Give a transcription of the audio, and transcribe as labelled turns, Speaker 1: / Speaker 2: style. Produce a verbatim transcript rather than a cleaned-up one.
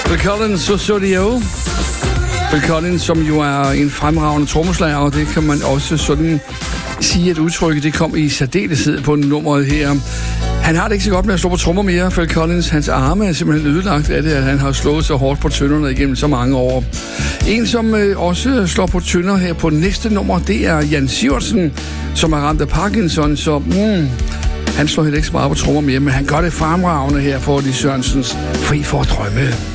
Speaker 1: Phil Collins, så så det jo. Phil Collins, som jo er en fremragende trommeslager, og det kan man også sådan sige, at udtrykket det kom i særdeleshed på nummeret her. Han har det ikke så godt med at slå på trommer mere, Phil Collins. Hans arme er simpelthen ødelagt af det, at han har slået så hårdt på tønderne igennem så mange år. En, som øh, også slår på tønder her på næste nummer, det er Jan Sivertsen, som er ramt af Parkinson, så mm, han slår heller ikke så meget på trommer mere, men han gør det fremragende her på Lis Sørensens Fri for at drømme.